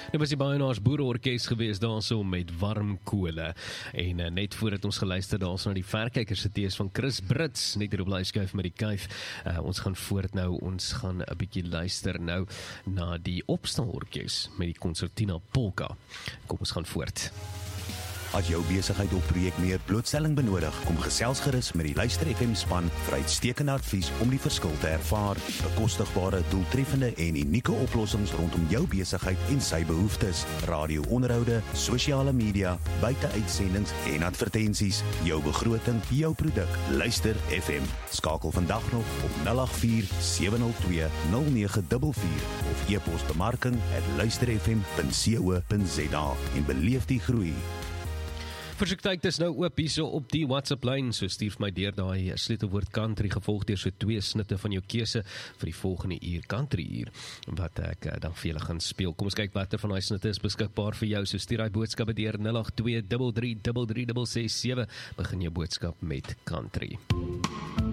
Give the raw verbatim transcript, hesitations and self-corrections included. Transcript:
Dit was die Baienaars Boereorkes gewees daarso met Warm Kole. En uh, net voordat ons geluister daarso na die verkykers se tees van Chris Brits, net hier op Bly-Skuif met die kuif. Uh, ons gaan voort nou, ons gaan 'n bietjie luister nou na die Opstalorkes met die Concertina Polka. Kom ons gaan voort. As jou besigheid of projek meer blootstelling benodig, kom gesels gerus met die Luister F M span vir uitstekende advies om die verskil te ervaar. Bekostigbare, doeltreffende en unieke oplossings rondom jou besigheid en sy behoeftes. Radio-onderhoude, sosiale media, buiteuitsendings en advertensies. Jou begroting, jou produk. Luister F M. Skakel vandag nog op nul agt vier sewe nul twee nul nege vier vier of e-pos bemarking at luisterfm punt co punt za en beleef die groei. Versoektyd is nou oop hierso op die WhatsApp-lyn, so stuur my deur daai sleutelwoord country, gevolg deur so twee snitte van jou keuse vir die volgende uur, country uur, wat ek uh, dan vir julle gaan speel. Kom ons kyk watter van daai snitte is beskikbaar vir jou, so stuur daai boodskappe deur nul agt twee drie drie drie drie ses ses sewe, begin jou boodskap met country.